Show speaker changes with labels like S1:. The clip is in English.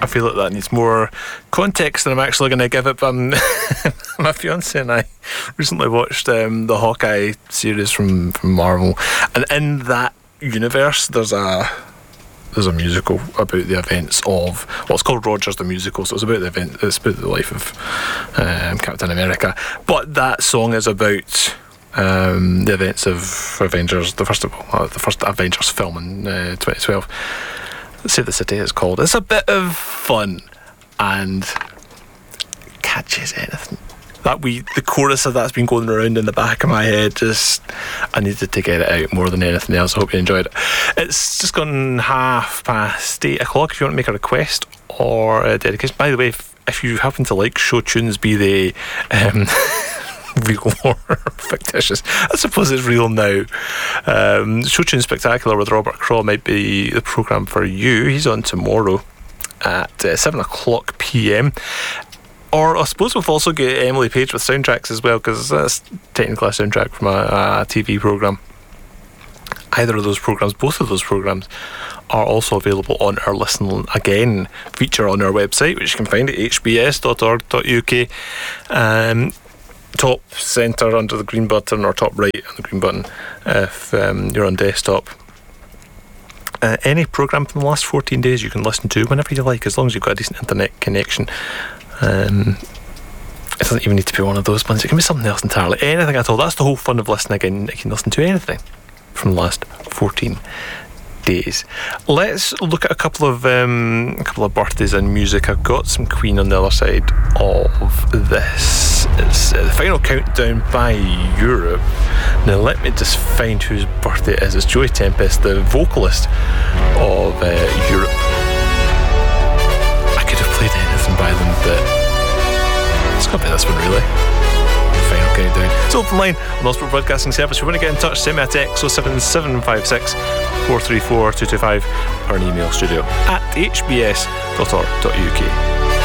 S1: I feel like that needs more context than I'm actually going to give it. But my fiance and I recently watched the Hawkeye series from Marvel, and in that universe, there's a musical about the events of what's called Rogers the Musical. So it's about the event. It's about the life of Captain America. But that song is about the events of Avengers, the first Avengers film in 2012. Save the City it's called. It's a bit of fun and catchy as anything. The chorus of that's been going around in the back of my head. I needed to get it out more than anything else. I hope you enjoyed it. It's just gone 8:30. If you want to make a request or a dedication. By the way, if you happen to like show tunes, be they real or fictitious, I suppose it's real now. Show Tune Spectacular with Robert Craw might be the programme for you. He's on tomorrow at 7:00 p.m. Or I suppose we've also got Emily Page with soundtracks as well, because that's technically a soundtrack from a TV programme. Either of those programmes, both of those programmes, are also available on our Listen Again feature on our website, which you can find at hbs.org.uk. Top centre under the green button, or top right on the green button if you're on desktop. Any programme from the last 14 days you can listen to whenever you like, as long as you've got a decent internet connection. It doesn't even need to be one of those ones. It can be something else entirely. Anything at all. That's the whole fun of listening again. You can listen to anything from the last 14 days. Let's look at a couple of birthdays and music. I've got some Queen on the other side of this. It's the final countdown by Europe. Now let me just find whose birthday it is. It's Joey Tempest, the vocalist of Europe. I could have played anything by them, but it's got to be this one, really. Final countdown. It's open line on the Osprey Broadcasting Service. If you want to get in touch, send me a text 07756 434 225 or an email studio at hbs.org.uk.